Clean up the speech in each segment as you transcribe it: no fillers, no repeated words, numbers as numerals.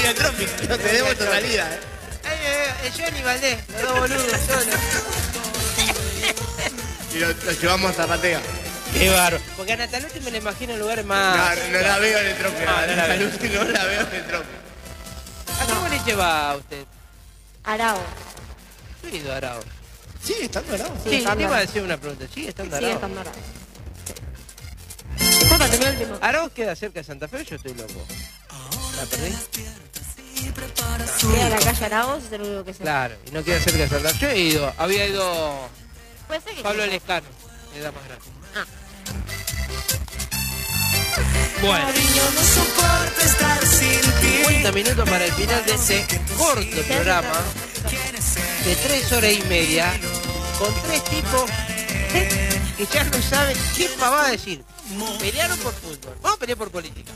Línea Trópica. No tenemos esta salida, Johnny Valdés, los dos boludos solos. Y lo llevamos a Zarratea. Qué bárbaro. Porque a Nataluti me la imagino en lugares más... No la veo en el Trópico. No la veo. No la veo en el Trópico. ¿A qué boliche va usted? Arao. Yo he ido a Arao. ¿Sigue estando Arao? Sí, te iba a decir una pregunta. ¿Sigue estando Arao? Sigue estando Arao. Disculpa, terminó el último. ¿Arao queda cerca de Santa Fe o yo estoy loco? ¿La perdí? Queda la calle Araos, es el único que sé. Claro, y no queda cerca de Santa Fe. Yo he ido, había ido Puede ser que Pablo sí. Lescano, que da más grande. Ah. Bueno, 50 minutos para el final de este corto programa de 3 horas y media con 3 tipos que ya no saben qué pavada decir. Pelearon por fútbol, vamos a pelear por política.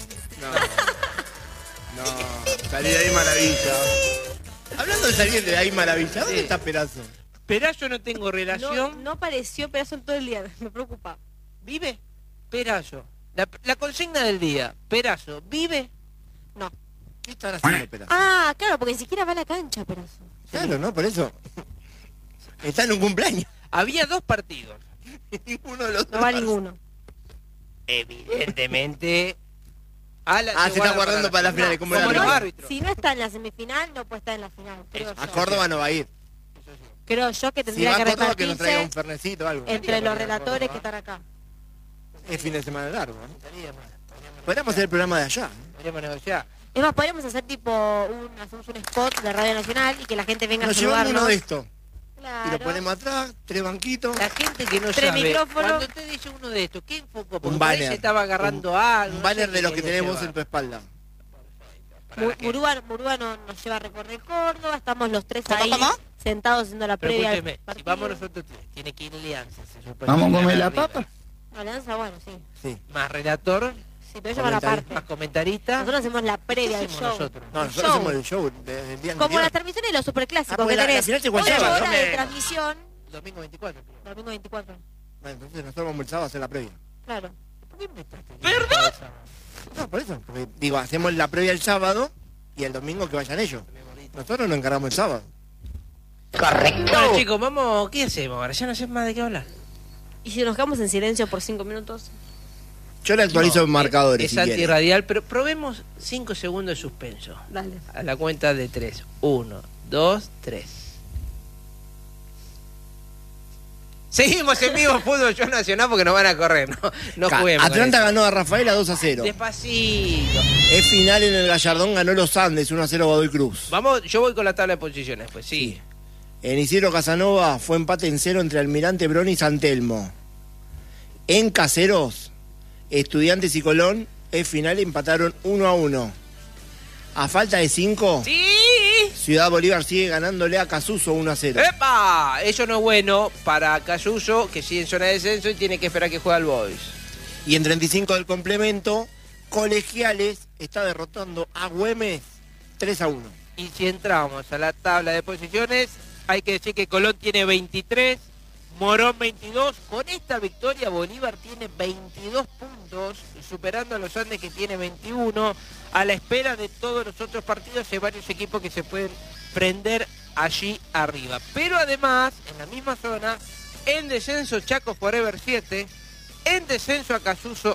No, salir de ahí maravilla. Hablando de salir de ahí maravilla, ¿dónde Sí. está Perazo? Perazo no tengo relación. No apareció Perazo en todo el día, me preocupa. ¿Vive? Perazo. La consigna del día. Perazo, ¿vive? No. ¿Qué estará haciendo Perazo? Ah, claro, porque ni siquiera va a la cancha, Perazo. Claro, ¿no? Por eso. Está en un cumpleaños. Había 2 partidos. Ninguno de los No va ninguno. Evidentemente. Se está guardando para la final. No, como como el los árbitro. árbitros. Si no está en la semifinal, no puede estar en la final. Creo A yo. Córdoba no va a ir. Creo yo que Si tendría va que a Córdoba, que nos traiga un repartirse fernecito o algo. entre los relatores que están acá. Es fin de semana largo, ¿no? Podríamos hacer el programa de allá. Podríamos negociar. Es más, podríamos hacer tipo hacemos un spot de Radio Nacional y que la gente venga Nos a llevamos saludarnos. uno de estos. Claro. Y lo ponemos atrás, 3 banquitos. La gente que no 3 sabe, micrófonos. cuando usted dice uno de estos, ¿qué enfocó? Porque Un por ahí banner. se estaba agarrando algo. Un no banner sé de qué los que quería tenemos llevar. en tu espalda. Para la gente. Murúa nos lleva a recorrer Córdoba, estamos los 3 ahí ¿Cómo? sentados haciendo la Pero previa al escúcheme, si partido. vamos nosotros 3, tiene que ir Alianza. se supone. ¿Vamos a comer la Arriba. papa? Alianza, bueno, sí. Sí. Más relator, Sí, pero ellos van aparte. más comentarista. Nosotros hacemos la previa ¿Qué del hacemos show. nosotros? No, El nosotros show. hacemos el show del día Como anterior. las transmisiones de los superclásicos porque que la tenés. final se 8 lleva, horas de hombre. transmisión. Domingo 24. creo. Domingo 24. Bueno, entonces nosotros vamos el sábado a hacer la previa. Claro. ¿Por qué me estás teniendo cabeza? No, por eso. Porque, digo, hacemos la previa el sábado y el domingo que vayan ellos. Nosotros nos encargamos el sábado. Bueno, chicos, vamos, ¿qué hacemos ahora? Ya no sé más de qué hablar. Y si nos quedamos en silencio por 5 minutos. Yo le actualizo marcadores. Es si quiere. antirradial, pero probemos 5 segundos de suspenso. Dale. A la cuenta de 3. 1, 2, 3. Seguimos en vivo fútbol show nacional porque nos van a correr, no juguemos. con Atlanta eso. ganó a Rafaela 2-0. Despacito. Es final en el Gallardón, ganó los Andes 1-0 Godoy Cruz. Vamos, yo voy con la tabla de posiciones, pues sí. En Isidro Casanova fue empate en 0 entre Almirante Brown y San Telmo. En Caseros, Estudiantes y Colón, es final, empataron 1-1. A falta de 5, ¡Sí! Ciudad Bolívar sigue ganándole a Casuso 1-0. ¡Epa! Eso no es bueno para Cayuso, que sigue en zona de descenso y tiene que esperar que juegue al Boys. Y en 35 del complemento, Colegiales está derrotando a Güemes 3-1. Y si entramos a la tabla de posiciones, hay que decir que Colón tiene 23, Morón 22. Con esta victoria Bolívar tiene 22 puntos, superando a los Andes que tiene 21. A la espera de todos los otros partidos hay varios equipos que se pueden prender allí arriba. Pero además, en la misma zona, en descenso Chaco Forever 7, en descenso Acasuso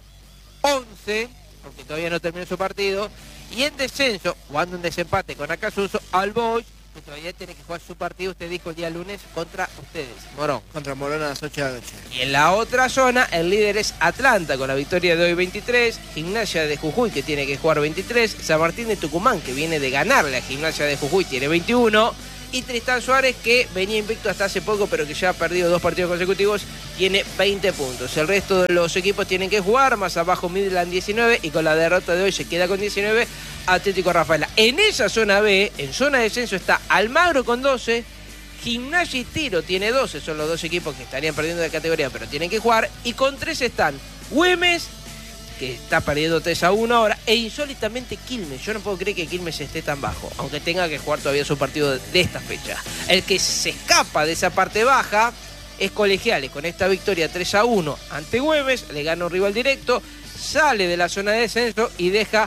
11, porque todavía no terminó su partido, y en descenso, jugando un desempate con Acasuso, All Boys, que todavía tiene que jugar su partido, usted dijo el día lunes, contra ustedes, Morón. Contra Morón a las 8 de la noche. Y en la otra zona, el líder es Atlanta, con la victoria de hoy 23, Gimnasia de Jujuy, que tiene que jugar 23, San Martín de Tucumán, que viene de ganarle a Gimnasia de Jujuy, tiene 21, y Tristán Suárez, que venía invicto hasta hace poco, pero que ya ha perdido 2 partidos consecutivos, tiene 20 puntos. El resto de los equipos tienen que jugar, más abajo Midland 19, y con la derrota de hoy se queda con 19, Atlético Rafaela. En esa zona B, en zona de descenso, está Almagro con 12, Gimnasia y Tiro tiene 12, son los 2 equipos que estarían perdiendo de categoría, pero tienen que jugar, y con 3 están Güemes, que está perdiendo 3-1 ahora, e insólitamente Quilmes. Yo no puedo creer que Quilmes esté tan bajo, aunque tenga que jugar todavía su partido de esta fecha. El que se escapa de esa parte baja es Colegiales, con esta victoria 3-1 ante Güemes, le gana un rival directo, sale de la zona de descenso y deja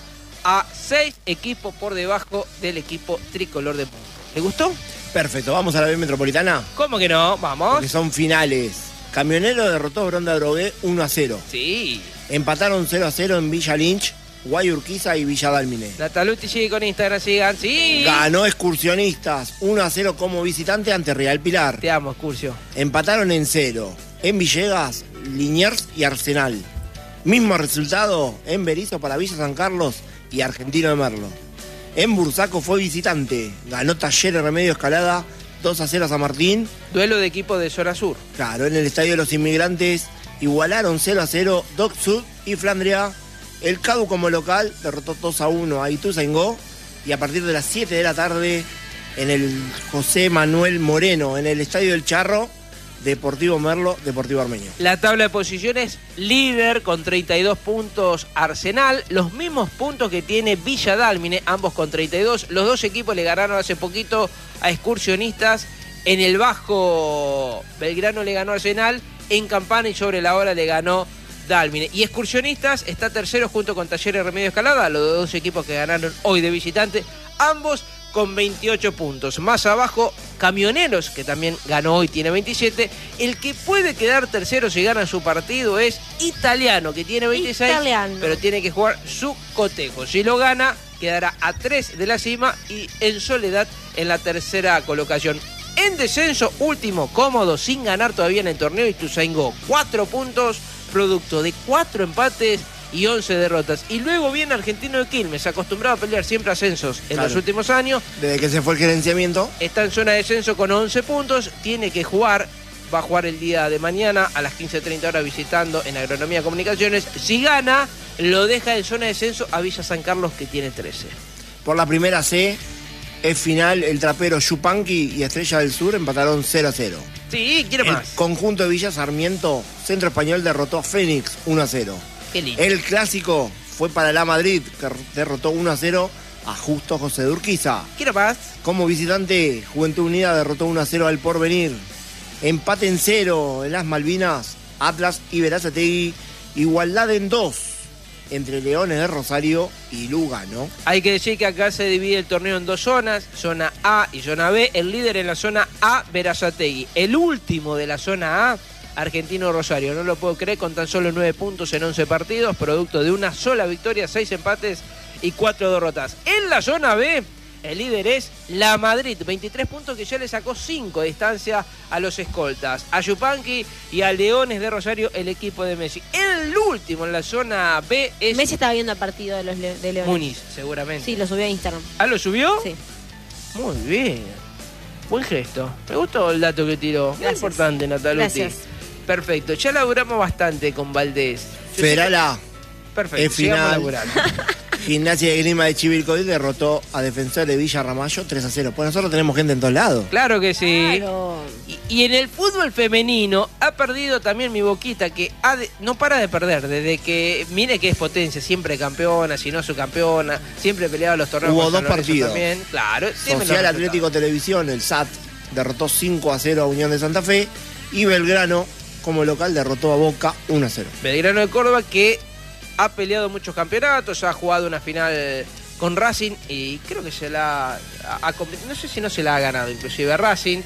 a 6 equipos por debajo del equipo tricolor de Punta. ¿Le gustó? Perfecto, vamos a la B Metropolitana. ¿Cómo que no? Vamos. Porque son finales. Camionero derrotó a Bronda Drogué 1-0. Sí. Empataron 0-0 en Villa Lynch, Guayurquiza y Villa Dálmine. Nataluti sigue con Instagram, sigan. Sí. Ganó Excursionistas 1-0 como visitante ante Real Pilar. Te amo, Excursio. Empataron en 0. En Villegas, Liniers y Arsenal. Mismo resultado en Berizo para Villa San Carlos y Argentino de Merlo. En Bursaco fue visitante. Ganó Talleres Remedio Escalada 2-0 a San Martín. Duelo de equipo de zona sur. Claro, en el Estadio de los Inmigrantes igualaron 0-0 Doc Sud y Flandria. El CADU como local derrotó 2-1 a Ituzaingó. Y a partir de las 7 de la tarde en el José Manuel Moreno, en el Estadio del Charro, Deportivo Merlo, Deportivo Armenio. La tabla de posiciones, líder con 32 puntos Arsenal, los mismos puntos que tiene Villa Dálmine, ambos con 32. Los dos equipos le ganaron hace poquito a Excursionistas. En el Bajo, Belgrano le ganó a Arsenal, en Campana y sobre la hora le ganó Dálmine. Y Excursionistas está tercero junto con Talleres Remedio Escalada, los dos equipos que ganaron hoy de visitante, ambos con 28 puntos. Más abajo, Camioneros, que también ganó hoy, tiene 27. El que puede quedar tercero si gana su partido es Italiano, que tiene 26, pero tiene que jugar su cotejo. Si lo gana, quedará a 3 de la cima y en Soledad en la tercera colocación. En descenso, último, cómodo, sin ganar todavía en el torneo, Ituzaingó, 4 puntos, producto de 4 empates y 11 derrotas. Y luego viene Argentino de Quilmes, acostumbrado a pelear siempre ascensos en los últimos años. Desde que se fue el gerenciamiento. Está en zona de descenso con 11 puntos, tiene que jugar, va a jugar el día de mañana a las 15:30 horas visitando en Agronomía Comunicaciones. Si gana, lo deja en zona de descenso a Villa San Carlos, que tiene 13. Por la primera C, es final el trapero Yupanqui y Estrella del Sur empataron 0-0. Sí, quiere más. El conjunto de Villa Sarmiento, Centro Español, derrotó a Fénix 1-0. Qué lindo. El clásico fue para la Madrid, que derrotó 1-0 a Justo José de Urquiza. Quiero más. Como visitante, Juventud Unida derrotó 1-0 al Porvenir. Empate en 0 en las Malvinas, Atlas y Verazategui. Igualdad en 2 entre Leones de Rosario y Lugano. Hay que decir que acá se divide el torneo en dos zonas, zona A y zona B. El líder en la zona A, Verazategui. El último de la zona A, Argentino Rosario. No lo puedo creer, con tan solo 9 puntos en 11 partidos, producto de una sola victoria, 6 empates y 4 derrotas. En la zona B, el líder es la Madrid, 23 puntos, que ya le sacó 5 de distancia a los escoltas, a Yupanqui y a Leones de Rosario, el equipo de Messi. El último en la zona B es Messi estaba viendo el partido de los de Leones. Muniz, seguramente. Sí, lo subió a Instagram. ¿Ah, lo subió? Sí. Muy bien. Buen gesto. Me gustó el dato que tiró. Muy Gracias. importante, Nataluti. Gracias. Perfecto. Ya laburamos bastante con Valdés. Federal A, Perfecto. es sigamos final. laburando. Gimnasia de Grima de Chivilcoy derrotó a Defensor de Villa Ramallo 3-0. Pues nosotros tenemos gente en todos lados. Claro que sí. Claro. Y en el fútbol femenino ha perdido también mi Boquita, que no para de perder. Desde que, mire que es potencia, siempre campeona, si no subcampeona, siempre peleaba los torneos. Hubo con San 2 Lorenzo partidos. También. Claro. deme los Social resultados. Atlético Televisión, el SAT, derrotó 5-0 a Unión de Santa Fe. Y Belgrano, como local, derrotó a Boca 1-0. Belgrano de Córdoba, que ha peleado muchos campeonatos, ha jugado una final con Racing y creo que se la ha no sé si no se la ha ganado inclusive Racing.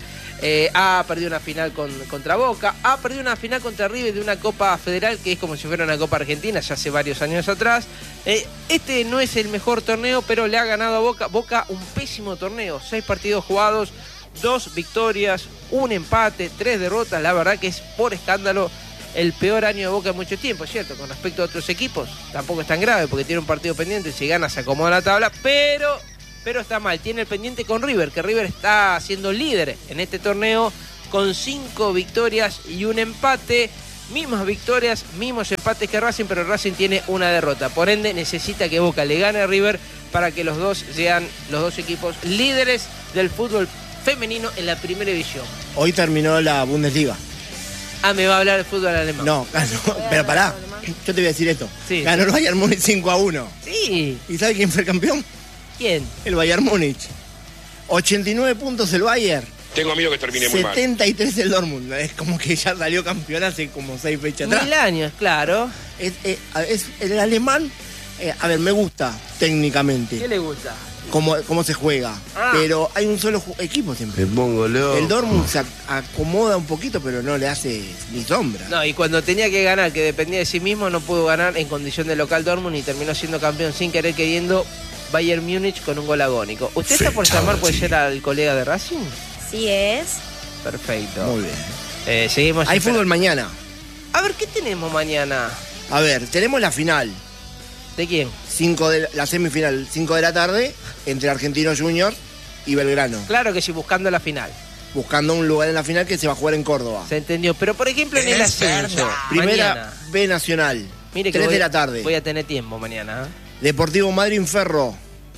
Ha perdido una final contra Boca, ha perdido una final contra River de una Copa Federal que es como si fuera una Copa Argentina, ya hace varios años atrás. Este no es el mejor torneo, pero le ha ganado a Boca. Boca, un pésimo torneo, 6 partidos jugados, 2 victorias, 1 empate, 3 derrotas. La verdad que es por escándalo el peor año de Boca en mucho tiempo, ¿cierto? Con respecto a otros equipos, tampoco es tan grave porque tiene un partido pendiente, si gana se acomoda la tabla, pero está mal. Tiene el pendiente con River, que River está siendo líder en este torneo con 5 victorias y 1 empate. Mismas victorias, mismos empates que Racing, pero Racing tiene una derrota. Por ende, necesita que Boca le gane a River para que los dos sean los dos equipos líderes del fútbol femenino en la primera división. Hoy terminó la Bundesliga. Ah, me va a hablar de fútbol alemán. No, ganó, pero pará, yo te voy a decir esto. Sí. Ganó el Bayern Múnich 5-1. Sí. ¿Y sabes quién fue el campeón? ¿Quién? El Bayern Múnich. 89 puntos el Bayern. Tengo miedo que termine muy mal. 73 el Dortmund. Es como que ya salió campeón hace como 6 fechas atrás. 1000 años, claro. Es el alemán A ver, me gusta técnicamente ¿Qué le gusta? cómo se juega. Ah. Pero hay un solo equipo siempre. Me pongo loco. El Dortmund se acomoda un poquito, pero no le hace ni sombra. No, y cuando tenía que ganar, que dependía de sí mismo, no pudo ganar en condición de local Dortmund y terminó siendo campeón sin querer queriendo Bayern Múnich con un gol agónico. ¿Usted está por llamar, puede ser al colega de Racing? Sí es. Perfecto. Muy bien. Seguimos. Hay fútbol mañana. A ver, ¿qué tenemos mañana? A ver, tenemos la final. ¿De quién? La semifinal, 5 de la tarde, entre Argentinos Juniors y Belgrano. Claro que sí, buscando la final. Buscando un lugar en la final que se va a jugar en Córdoba. Se entendió. Pero, por ejemplo, en el ascenso. Primera mañana. B Nacional, Mire que 3 de la tarde. Voy a tener tiempo mañana. Deportivo Madrid Ferro,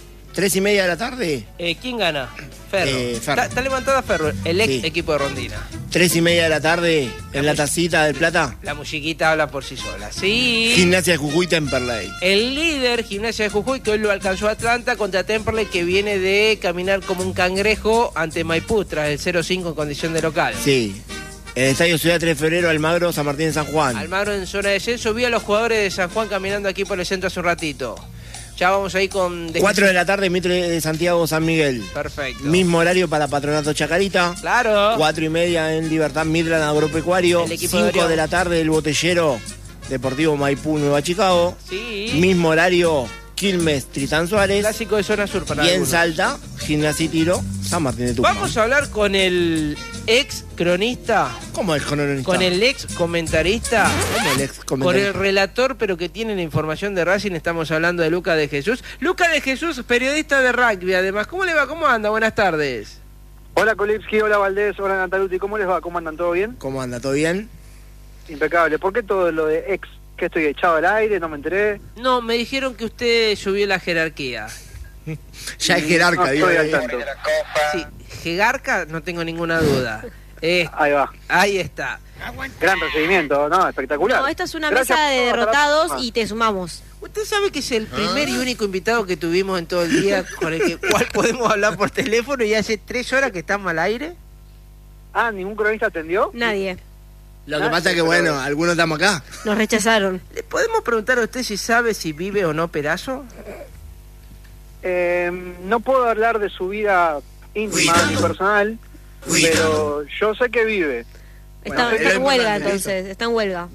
3:30 de la tarde. ¿Quién gana? Ferro. Ferro. Está levantada Ferro, el ex Sí. equipo de Rondina. 3:30 de la tarde en la tacita del Plata. La musiquita habla por sí sola. Sí. Gimnasia de Jujuy, Temperley. El líder, Gimnasia de Jujuy, que hoy lo alcanzó Atlanta contra Temperley, que viene de caminar como un cangrejo ante Maipú tras el 0-5 en condición de local. Sí. El Estadio Ciudad 3 de Febrero, Almagro, San Martín de San Juan. Almagro en zona de descenso. Vi a los jugadores de San Juan caminando aquí por el centro hace un ratito. Ya vamos ahí con... 4 de la tarde, Mitre de Santiago, San Miguel. Perfecto. Mismo horario para Patronato Chacarita. Claro. 4:30 en Libertad Midland, Agropecuario. El equipo de 5 Orión. de la tarde, el Botellero, Deportivo Maipú, Nueva Chicago. Sí. Mismo horario, Quilmes, Tritán Suárez. Clásico de zona sur para Y en algunos. Salta, Gimnasia y Tiro, San Martín de Tucumán. Vamos a hablar con el ex cronista, ¿Cómo es cronista? con el ex comentarista, ¿Cómo el ex con comentarista? el relator, pero que tiene la información de Racing. Estamos hablando de Lucas de Jesús. Lucas de Jesús, periodista de rugby, además. ¿Cómo le va? ¿Cómo anda? Buenas tardes. Hola Kolipski, hola Valdés, hola Nataluti, ¿cómo les va? ¿Cómo andan? ¿Todo bien? ¿Cómo anda? ¿Todo bien? Impecable. ¿Por qué todo lo de ex? ¿Que estoy echado al aire? ¿No me enteré? No, me dijeron que usted subió la jerarquía. Ya es jerarca, No digo. estoy al tanto. Sí, jerarca, no tengo ninguna duda. Ahí va. Ahí está. Gran recibimiento, ¿no? Espectacular. No, esta es una Gracias mesa de por toda la derrotados próxima. y te sumamos. Usted sabe que es el primer y único invitado que tuvimos en todo el día con el cual podemos hablar por teléfono y hace 3 horas que estamos al aire. Ah, ¿ningún cronista atendió? Nadie. Lo que pasa es que, bueno, algunos estamos acá. Nos rechazaron. ¿Le podemos preguntar a usted si sabe si vive o no Perazo? No puedo hablar de su vida íntima ni personal, pero yo sé que vive. Está, Bueno, está es en huelga importante entonces, está en huelga.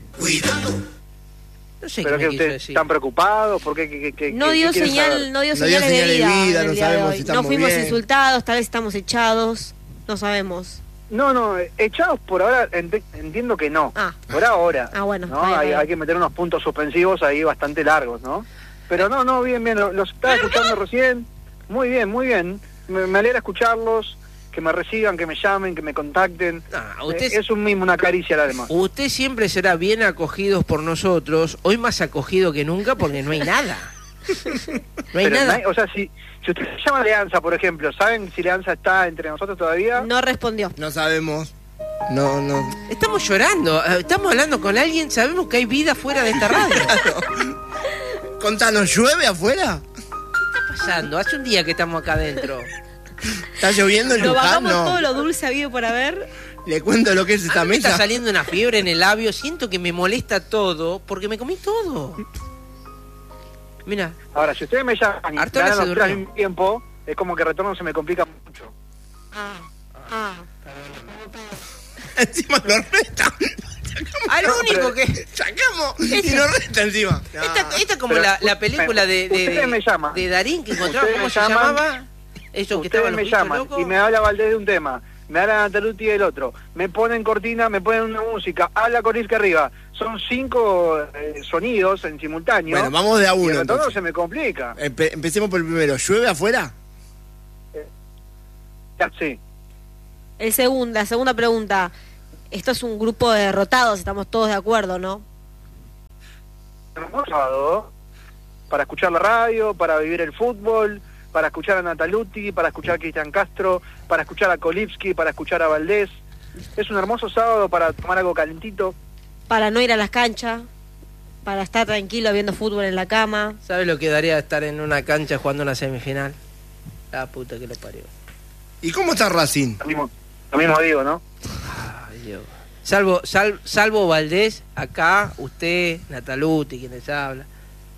No sé ¿Pero qué que me quiso ustedes decir. están preocupados? ¿Por qué? No dio qué quieren señal, saber? no dio señales de vida, en no el día de sabemos hoy. si No estamos fuimos bien. insultados, tal vez estamos echados, no sabemos. No, echados por ahora entiendo que no. Ah. Por ahora. Ah, bueno, ¿no? está bien, está bien. Hay que meter unos puntos suspensivos ahí bastante largos, ¿no? Pero no, bien, los estaba escuchando recién. Muy bien. Me alegra escucharlos, que me reciban, que me llamen, que me contacten. Ah, usted, Es un mimo, una caricia además. usted siempre será bien acogido por nosotros, hoy más acogido que nunca porque no hay nada. No hay Pero nada. o sea, si usted se llama Leanza, por ejemplo, ¿saben si Leanza está entre nosotros todavía? No respondió. No sabemos. No. Estamos llorando, estamos hablando con alguien, sabemos que hay vida fuera de esta radio. ¿Qué Contanos, ¿llueve afuera? está pasando? Hace un día que estamos acá adentro. ¿Está lloviendo en Lo Luján? bajamos todo No. lo dulce habido por haber. Le cuento lo que es esta A mí me está mesa. saliendo una fiebre en el labio, siento que me molesta todo porque me comí todo. Mira, Ahora, si ustedes me llaman y me Artola dan se los tres al durmió. mismo tiempo, es como que el retorno se me complica mucho. Ah. Encima lo resta. al único que... Sacamos y nos resta encima. Esta es como Pero, la película ustedes me llaman. de Darín que encontraba, Ustedes ¿cómo me se llaman. llamaba? Eso que estaban Ustedes los me bichos llaman locos. y me habla Valdés de un tema, me habla Nataluti del otro, me ponen cortina, me ponen una música, habla Corisca arriba. Son 5 sonidos en simultáneo. Bueno, vamos de a y uno. el retorno entonces. se me complica. Empecemos por el primero. ¿Llueve afuera? Ya, sí. La segunda pregunta. Esto es un grupo de derrotados, estamos todos de acuerdo, ¿no? Hermoso sábado, para escuchar la radio, para vivir el fútbol, para escuchar a Nataluti, para escuchar a Cristian Castro, para escuchar a Kolipski, para escuchar a Valdés. Es un hermoso sábado para tomar algo calentito. Para no ir a las canchas, para estar tranquilo viendo fútbol en la cama. ¿Sabes lo que daría estar en una cancha jugando una semifinal? La puta que lo parió. ¿Y cómo está Racing? Lo mismo digo, ¿no? Ay, Dios. Salvo Valdés, acá, usted, Nataluti, quien les habla.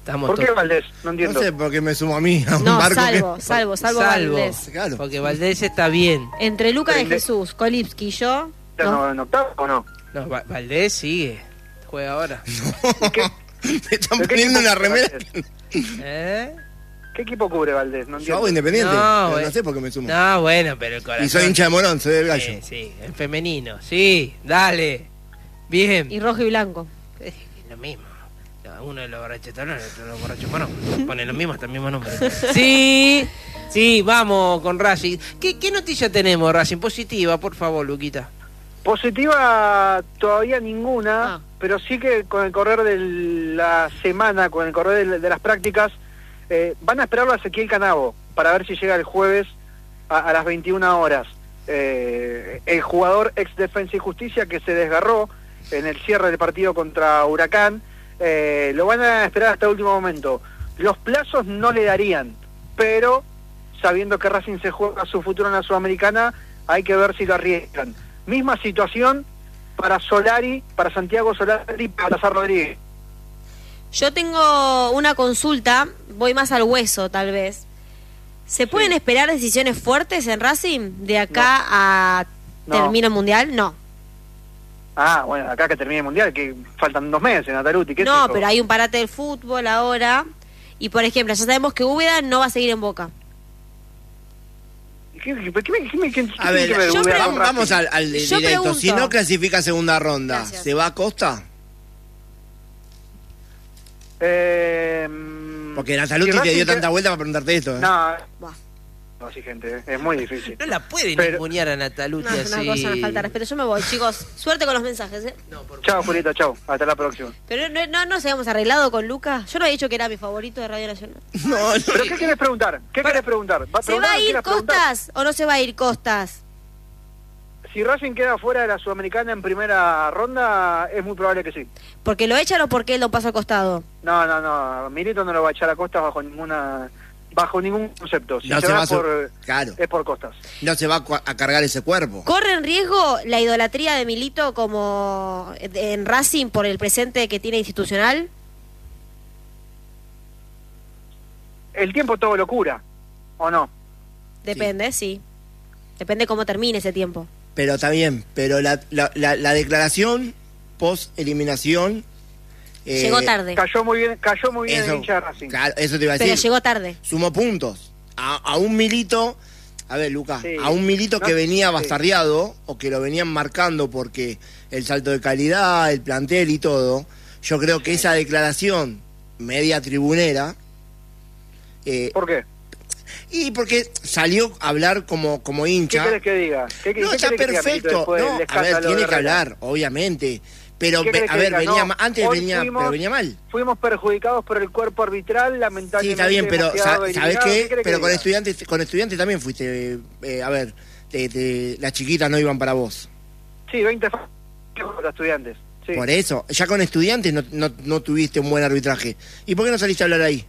Estamos ¿Por qué todos- Valdés? No entiendo. No sé por qué me sumo a mí, a un No, barco salvo Valdés. Claro. Porque Valdés está bien. Entre Lucas de Pero Jesús, Kolipski y yo. ¿Está ¿no? en octavo o no? No, Valdés sigue. Juega ahora. Me están ¿De qué poniendo equipo una cubre remera. Valdés? ¿Eh? ¿Qué equipo cubre Valdés? No Yo entiendo. hago Independiente, No, pero güey. no sé por qué me sumo. No, bueno, pero el corazón. Y soy hincha de Morón, soy del Gallo. Sí, sí, en femenino. Sí, dale. Bien. Y rojo y blanco. Es lo mismo. No, uno de los borrachos Talón, el otro de los borrachos Morón. Ponen lo mismo hasta el mismo nombre. Sí, sí, vamos con Racing. ¿Qué noticia tenemos, Racing? Positiva, por favor, Luquita. Positiva todavía ninguna, Ah. pero sí que con el correr de la semana, con el correr de las prácticas, van a esperarlo a Ezequiel Canavo para ver si llega el jueves a las 21 horas. El jugador ex Defensa y Justicia que se desgarró en el cierre del partido contra Huracán, lo van a esperar hasta el último momento. Los plazos no le darían, pero sabiendo que Racing se juega su futuro en la Sudamericana, hay que ver si lo arriesgan. Misma situación para Solari, para Santiago Solari y para Lazar Rodríguez. Yo tengo una consulta, voy más al hueso tal vez. ¿Se pueden esperar decisiones fuertes en Racing de acá a No. termina el Mundial? No. Ah, bueno, acá que termine el Mundial, que faltan 2 meses, Nataluti, ¿qué es No, eso? pero hay un parate del fútbol ahora. Y por ejemplo, ya sabemos que Úbeda no va a seguir en Boca. ¿Qué me A ver, yo vamos al Yo directo. pregunto. Si no clasifica segunda ronda, Gracias. ¿se va a Costa? Porque Nataluti si te dio Racing tanta vuelta para preguntarte esto. ¿eh? No, Buah. no, sí, gente, es muy difícil. No la pueden Pero- ningunear a Nataluti No, es una así. cosa, una falta de respeto. Yo me voy, chicos. Suerte con los mensajes, ¿eh? No, por Chao, Julita, chao. Hasta la próxima. Pero no nos habíamos arreglado con Lucas. Yo no había dicho que era mi favorito de Radio Nacional. No, no. ¿Pero qué querés preguntar? ¿Qué querés preguntar? ¿Se va a ir Costas o no se va a ir Costas? Si Racing queda fuera de la Sudamericana en primera ronda, es muy probable que sí. ¿Porque lo echan o porque él lo pasa al costado? No. Milito no lo va a echar a Costas bajo ningún concepto. Si No se se va va a por, Claro, es por Costas. no se va a cargar ese cuerpo. ¿Corre en riesgo la idolatría de Milito como en Racing por el presente que tiene institucional? El tiempo todo lo cura, ¿o no? Depende, sí. Depende cómo termine ese tiempo. Pero está bien, pero la declaración post-eliminación... Llegó tarde. Cayó muy bien Eso, el hincha de Racing. claro, eso te iba a Pero decir. llegó tarde. Sumó puntos. A un Milito... A ver, Lucas, Sí. a un Milito que No, venía sí. bastardeado o que lo venían marcando porque el salto de calidad, el plantel y todo, yo creo que esa declaración media tribunera... ¿Por qué? y porque salió a hablar como ¿Qué hincha. querés que diga? ¿Qué No, querés está que diga Milito perfecto. después del No, a ver, escándalo tiene de que Herrera? hablar, obviamente. Pero, ¿Qué querés a que ver, diga? venía No, antes hoy venía, fuimos- pero venía mal. Fuimos perjudicados por el cuerpo arbitral, Sí, lamentablemente. está bien, pero hemos quedado ¿sabes eliminados. qué? querés que Pero con diga? estudiantes también fuiste, a ver, las chiquitas no iban para vos. Sí, 20 los estudiantes. Sí. Por eso, ya con estudiantes no tuviste un buen arbitraje. ¿Y por qué no saliste a hablar ahí?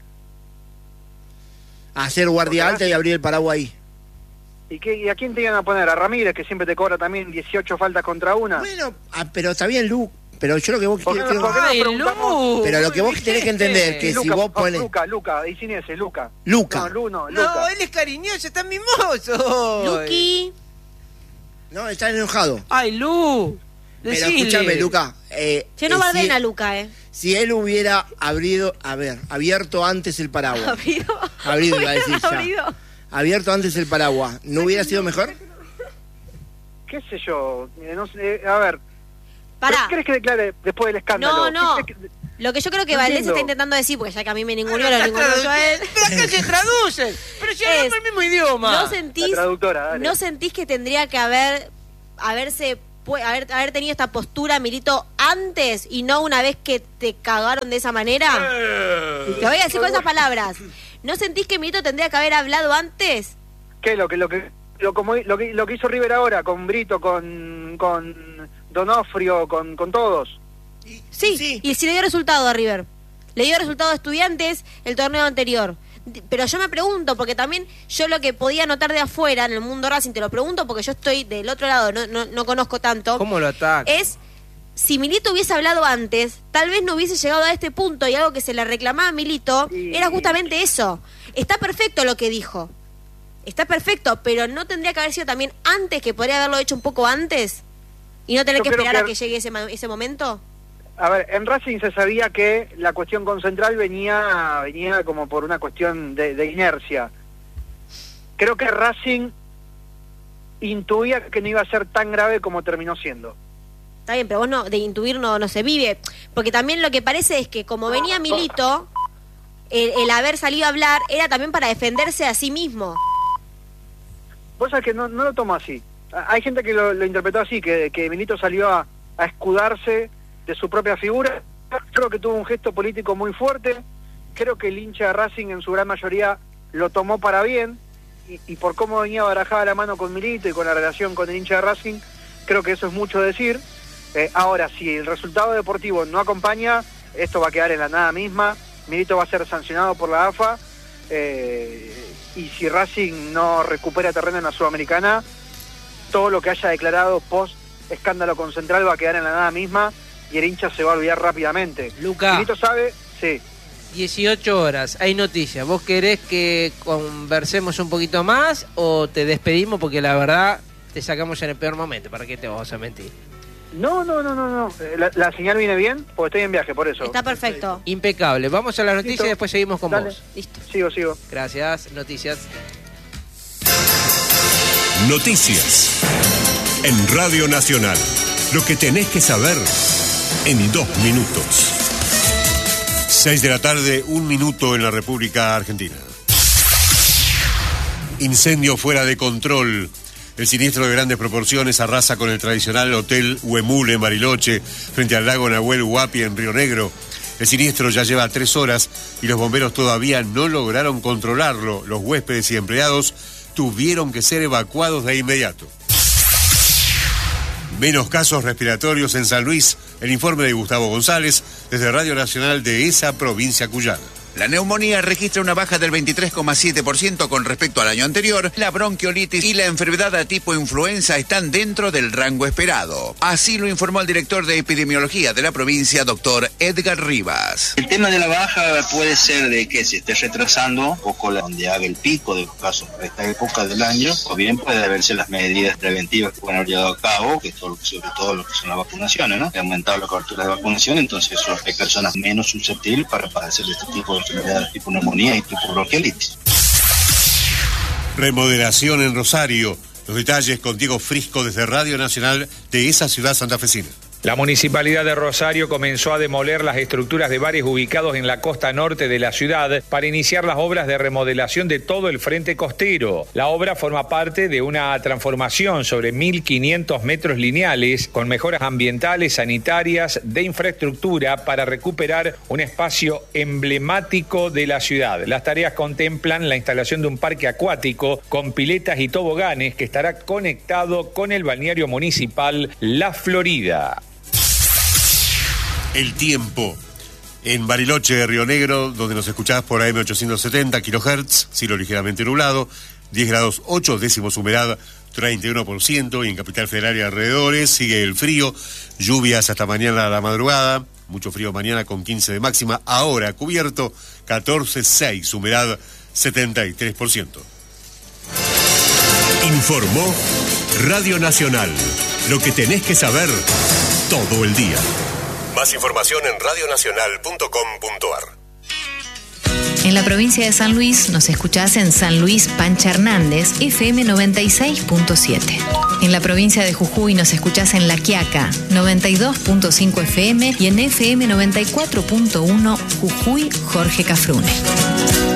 A hacer guardia Porque alta y abrir el paraguas ahí. ¿Y a quién te iban a poner? ¿A Ramírez, que siempre te cobra también 18 faltas contra una? Bueno, pero está bien, Lu. Pero yo lo que vos ¿Por qué quiero- no- por qué no Ay, preguntamos? Lu. Pero lo que vos tenés que entender que si Luca, vos pones Luca, y sin ese, Luca. Luca. No, Lu no, No, Luca. él es cariñoso, está mimoso. Luqui. No, está enojado. Ay, Lu. Pero Decile. escúchame, Luca. Se no bardena a Luca, Si él hubiera abierto antes el paraguas. Abrido, iba a decir ya. Abrido. Abierto antes el paraguas, ¿no hubiera sido mejor? ¿Qué sé yo? No sé, a ver. Pará. ¿Qué crees que declare después del escándalo? No. ¿Qué crees que- Lo que yo creo que No Valdés entiendo. está intentando decir, porque ya que a mí me ninguneó, Pero lo acá ninguneó yo a él. Pero acá se traducen. Pero si hablamos el mismo idioma. ¿No La sentís, traductora, dale. ¿No sentís que tendría que haber tenido esta postura, Milito, antes y no una vez que te cagaron de esa manera? Te voy a decir con esas palabras. ¿No sentís que Milito tendría que haber hablado antes? ¿Qué? Lo que hizo River ahora, con Brito, con Donofrio, con todos. Sí, y si le dio resultado a River. Le dio resultado a Estudiantes el torneo anterior. Pero yo me pregunto, porque también yo lo que podía notar de afuera en el mundo Racing, te lo pregunto porque yo estoy del otro lado, no conozco tanto, ¿Cómo lo ataca? es si Milito hubiese hablado antes, tal vez no hubiese llegado a este punto, y algo que se le reclamaba a Milito era justamente eso. Está perfecto lo que dijo. Está perfecto, pero no tendría que haber sido también antes, que podría haberlo hecho un poco antes y no tener que esperar a que llegue ese momento. A ver, en Racing se sabía que la cuestión con Central venía como por una cuestión de inercia. Creo que Racing intuía que no iba a ser tan grave como terminó siendo. Está bien, pero vos de intuir no se vive, porque también lo que parece es que como venía Milito, el haber salido a hablar era también para defenderse a sí mismo. Vos sabés que no lo tomo así. Hay gente que lo interpretó así, que Milito salió a escudarse de su propia figura. Creo que tuvo un gesto político muy fuerte. Creo que el hincha de Racing en su gran mayoría lo tomó para bien. Y por cómo venía barajada la mano con Milito y con la relación con el hincha de Racing, creo que eso es mucho decir. Ahora, si el resultado deportivo no acompaña, esto va a quedar en la nada misma. Milito va a ser sancionado por la AFA. Y si Racing no recupera terreno en la Sudamericana, todo lo que haya declarado post escándalo con Central va a quedar en la nada misma y el hincha se va a olvidar rápidamente. Luca, Milito sabe, sí. 18 horas, hay noticias. ¿Vos querés que conversemos un poquito más o te despedimos? Porque la verdad te sacamos en el peor momento. ¿Para qué te vamos a mentir? No. La señal viene bien porque estoy en viaje, por eso. Está perfecto. Impecable. Vamos a las noticias y después seguimos con Dale. vos. Listo. Sigo. Gracias. Noticias. Noticias. En Radio Nacional. Lo que tenés que saber en 2 minutos. 6 de la tarde, 1 minuto en la República Argentina. Incendio fuera de control. El siniestro de grandes proporciones arrasa con el tradicional Hotel Huemul en Bariloche, frente al lago Nahuel Huapi en Río Negro. El siniestro ya lleva 3 horas y los bomberos todavía no lograron controlarlo. Los huéspedes y empleados tuvieron que ser evacuados de inmediato. Menos casos respiratorios en San Luis. El informe de Gustavo González desde Radio Nacional de esa provincia cuyana. La neumonía registra una baja del 23,7% con respecto al año anterior. La bronquiolitis y la enfermedad de tipo influenza están dentro del rango esperado. Así lo informó el director de epidemiología de la provincia, doctor Edgar Rivas. El tema de la baja puede ser de que se esté retrasando un poco donde haga el pico de los casos para esta época del año, o bien puede haberse las medidas preventivas que pueden haber llevado a cabo, que sobre todo lo que son las vacunaciones, ¿no? Que ha aumentado la cobertura de vacunación, entonces eso hay personas menos susceptibles para padecer este tipo de enfermedades tipo neumonía y tipo bronquiolitis. Remodelación en Rosario. Los detalles con Diego Frisco desde Radio Nacional de esa ciudad santafesina. La Municipalidad de Rosario comenzó a demoler las estructuras de bares ubicados en la costa norte de la ciudad para iniciar las obras de remodelación de todo el frente costero. La obra forma parte de una transformación sobre 1.500 metros lineales con mejoras ambientales, sanitarias, de infraestructura para recuperar un espacio emblemático de la ciudad. Las tareas contemplan la instalación de un parque acuático con piletas y toboganes que estará conectado con el balneario municipal La Florida. El tiempo. En Bariloche, Río Negro, donde nos escuchás por AM 870 kHz, cielo ligeramente nublado, 10 grados 8 décimos humedad, 31%, y en Capital Federal y alrededores sigue el frío, lluvias hasta mañana a la madrugada, mucho frío mañana con 15 de máxima, ahora cubierto, 14,6, humedad 73%. Informó Radio Nacional, lo que tenés que saber todo el día. Más información en radionacional.com.ar. En la provincia de San Luis nos escuchás en San Luis Pancha Hernández, FM 96.7. En la provincia de Jujuy nos escuchás en La Quiaca, 92.5 FM y en FM 94.1 Jujuy Jorge Cafrune.